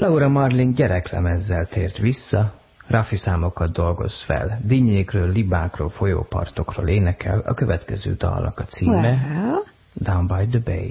Laura Marling gyereklemezzel tért vissza, Raffi számokat dolgoz fel, dinnyékről, libákról, folyópartokról énekel, a következő dalnak a címe Well, Down by the Bay.